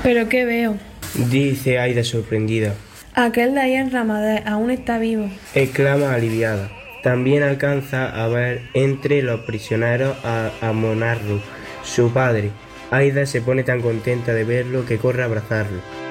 ¿Pero qué veo? dice Aida sorprendida. Aquel de ahí en Ramadés aún está vivo. Exclama aliviada. También alcanza a ver entre los prisioneros a Monarru, su padre. Aida se pone tan contenta de verlo que corre a abrazarlo.